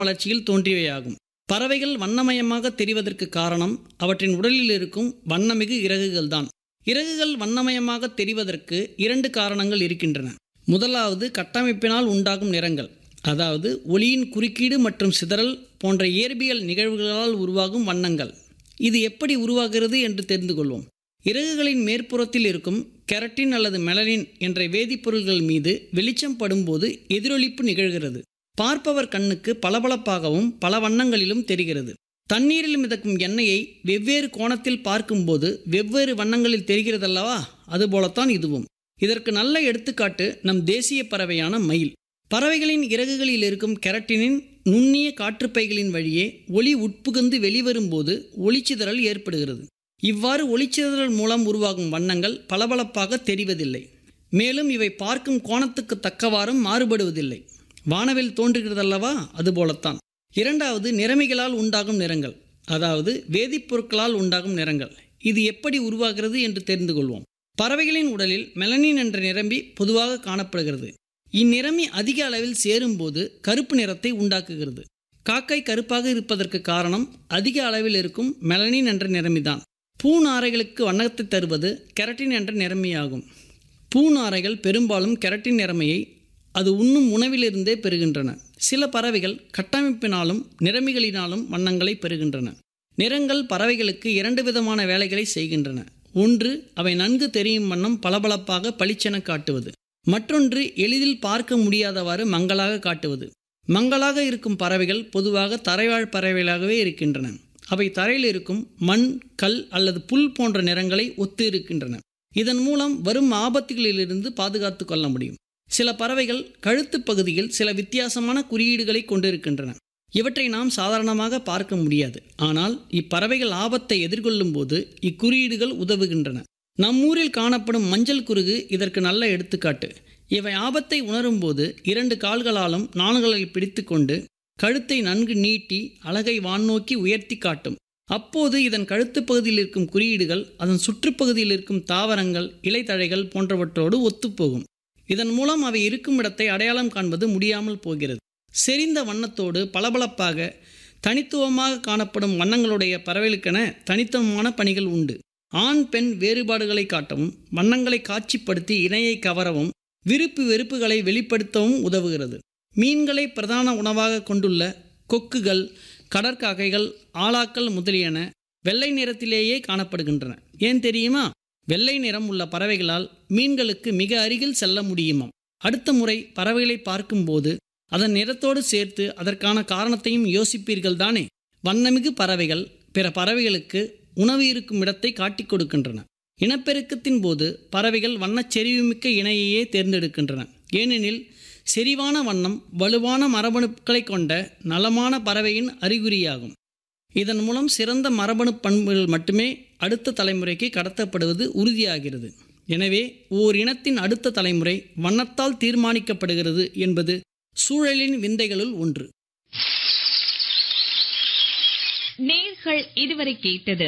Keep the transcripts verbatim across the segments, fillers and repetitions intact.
வளர்ச்சியில் தோன்றியவையாகும். பறவைகள் வண்ணமயமாக தெரிவதற்கு காரணம் அவற்றின் உடலில் இருக்கும் வண்ணமிகு இறகுகள்தான். இறகுகள் வண்ணமயமாக தெரிவதற்கு இரண்டு காரணங்கள் இருக்கின்றன. முதலாவது கட்டமைப்பினால் உண்டாகும் நிறங்கள், அதாவது ஒளியின் குறுக்கீடு மற்றும் சிதறல் போன்ற இயற்பியல் நிகழ்வுகளால் உருவாகும் வண்ணங்கள். இது எப்படி உருவாகிறது என்று தெரிந்து கொள்வோம். இறகுகளின் மேற்புறத்தில் இருக்கும் கெரட்டின் அல்லது மெலனின் என்ற வேதிப்பொருள்கள் மீது வெளிச்சம் படும்போது எதிரொலிப்பு நிகழ்கிறது. பார்ப்பவர் கண்ணுக்கு பளபளப்பாகவும் பல வண்ணங்களிலும் தெரிகிறது. தண்ணீரில் மிதக்கும் எண்ணெயை வெவ்வேறு கோணத்தில் பார்க்கும்போது வெவ்வேறு வண்ணங்களில் தெரிகிறதல்லவா, அதுபோலத்தான் இதுவும். இதற்கு நல்ல எடுத்துக்காட்டு நம் தேசிய பறவையான மயில். பறவைகளின் இறகுகளில் இருக்கும் கெரட்டினின் நுண்ணிய காற்றுப்பைகளின் வழியே ஒளி உட்புகுந்து வெளிவரும்போது ஒளிச்சிதறல் ஏற்படுகிறது. இவ்வாறு ஒளிச்சிதறல் மூலம் உருவாகும் வண்ணங்கள் பளபளப்பாக தெரிவதில்லை. மேலும் இவை பார்க்கும் கோணத்துக்கு தக்கவாறும் மாறுபடுவதில்லை. வானவில் தோன்றுகிறதல்லவா, அதுபோலத்தான். இரண்டாவது நிறமிகளால் உண்டாகும் நிறங்கள், அதாவது வேதிப்பொருட்களால் உண்டாகும் நிறங்கள். இது எப்படி உருவாகிறது என்று தெரிந்து கொள்வோம். பறவைகளின் உடலில் மெலனின் என்ற நிறமி பொதுவாக காணப்படுகிறது. இந்நிறமி அதிக அளவில் சேரும்போது கருப்பு நிறத்தை உண்டாக்குகிறது. காக்கை கருப்பாக இருப்பதற்கு காரணம் அதிக அளவில் இருக்கும் மெலனின் என்ற நிறமிதான். பூநாரைகளுக்கு வண்ணத்தை தருவது கெரட்டின் என்ற நிறமியாகும். பூநாரைகள் பெரும்பாலும் கெரட்டின் நிறமையை அது உண்ணும் உணவிலிருந்தே பெறுகின்றன. சில பறவைகள் கட்டமைப்பினாலும் நிறமிகளினாலும் வண்ணங்களை பெறுகின்றன. நிறங்கள் பறவைகளுக்கு இரண்டு விதமான வேலைகளை செய்கின்றன. ஒன்று, அவை நன்கு தெரியும் வண்ணம் பளபளப்பாக பளிச்சென காட்டுவது. மற்றொன்று, எளிதில் பார்க்க முடியாதவாறு மங்கலாக காட்டுவது. மங்கலாக இருக்கும் பறவைகள் பொதுவாக தரைவாழ் பறவைகளாகவே இருக்கின்றன. அவை தரையில் இருக்கும் மண், கல் அல்லது புல் போன்ற நிறங்களை ஒத்து இருக்கின்றன. இதன் மூலம் வரும் ஆபத்துகளிலிருந்து பாதுகாத்து கொள்ள முடியும். சில பறவைகள் கழுத்து பகுதியில் சில வித்தியாசமான குறியீடுகளை கொண்டிருக்கின்றன. இவற்றை நாம் சாதாரணமாக பார்க்க முடியாது. ஆனால் இப்பறவைகள் ஆபத்தை எதிர்கொள்ளும் போது இக்குறியீடுகள் உதவுகின்றன. நம்மூரில் காணப்படும் மஞ்சள் குருகு இதற்கு நல்ல எடுத்துக்காட்டு. இவை ஆபத்தை உணரும் போது இரண்டு கால்களாலும் நாணுகளை பிடித்து கொண்டு கழுத்தை நன்கு நீட்டி அலகை வானோக்கி உயர்த்தி காட்டும். அப்போது இதன் கழுத்து பகுதியில் இருக்கும் குறியீடுகள் அதன் சுற்றுப்பகுதியில் இருக்கும் தாவரங்கள், இலைத்தழைகள் போன்றவற்றோடு ஒத்துப்போகும். இதன் மூலம் அவை இருக்கும் இடத்தை அடையாளம் காண்பது முடியாமல் போகிறது. செறிந்த வண்ணத்தோடு பளபளப்பாக தனித்துவமாக காணப்படும் வண்ணங்களுடைய பறவைகளுக்கென தனித்துவமான பணிகள் உண்டு. ஆண் பெண் வேறுபாடுகளை காட்டவும், வண்ணங்களை காட்சிப்படுத்தி இணையை கவரவும், விருப்பு வெறுப்புகளை வெளிப்படுத்தவும் உதவுகிறது. மீன்களை பிரதான உணவாக கொண்டுள்ள கொக்குகள், கடற்காக்கைகள், ஆலாக்கள் முதலியன வெள்ளை நிறத்திலேயே காணப்படுகின்றன. ஏன் தெரியுமா? வெள்ளை நிறம் உள்ள பறவைகளால் மீன்களுக்கு மிக அருகில் செல்ல முடியுமாம். அடுத்த முறை பறவைகளை பார்க்கும்போது அதன் நிறத்தோடு சேர்த்து அதற்கான காரணத்தையும் யோசிப்பீர்கள் தானே. வண்ணமிகு பறவைகள் பிற பறவைகளுக்கு உணவு இருக்கும் இடத்தை காட்டிக் கொடுக்கின்றன. இனப்பெருக்கத்தின் போது பறவைகள் வண்ணச் செறிவுமிக்க இணையையே தேர்ந்தெடுக்கின்றன. ஏனெனில் செறிவான வண்ணம் வலுவான மரபணுக்களை கொண்ட நலமான பறவையின் அறிகுறியாகும். இதன் மூலம் சிறந்த மரபணு பண்புகள் மட்டுமே அடுத்த தலைமுறைக்கு கடத்தப்படுவது உறுதியாகிறது. எனவே ஓர் இனத்தின் அடுத்த தலைமுறை வண்ணத்தால் தீர்மானிக்கப்படுகிறது என்பது சூழலின் விந்தைகளுள் ஒன்று. நேர்கள் இதுவரை கேட்டது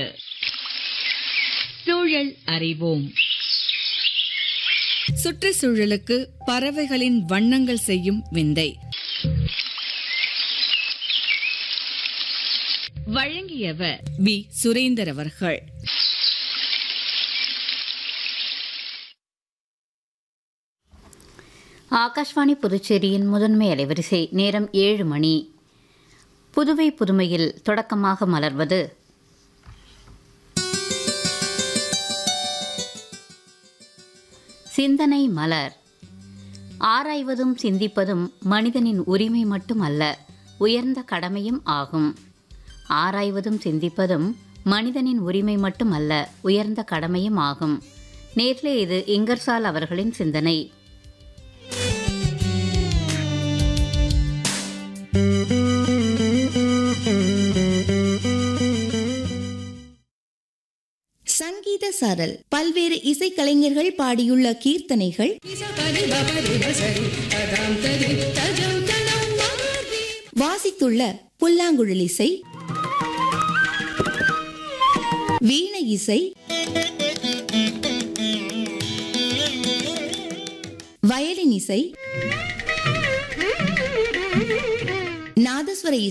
சூழல் அறிவோம். சுற்றுச்சூழலுக்கு பறவைகளின் வண்ணங்கள் செய்யும் விந்தை. வழங்கியவர் வி சுரேந்தர் அவர்கள். ஆகாஷ்வாணி புதுச்சேரியின் முதன்மை அலைவரிசை. நேரம் ஏழு மணி. புதுவை புதுமையில் தொடக்கமாக மலர்வது சிந்தனை மலர். ஆராய்வதும் சிந்திப்பதும் மனிதனின் உரிமை மட்டுமல்ல, உயர்ந்த கடமையும் ஆகும். ஆராய்வதும் சிந்திப்பதும் மனிதனின் உரிமை மட்டுமல்ல, உயர்ந்த கடமையும் ஆகும். நேற்று இது இங்கர்சால் அவர்களின் சிந்தனை. சங்கீத சாரல். பல்வேறு இசைக்கலைஞர்கள் பாடியுள்ள கீர்த்தனைகள், வாசித்துள்ள புல்லாங்குழல் இசை, வீணை இசை, வயலின் இசை, நாத நாதஸ்வர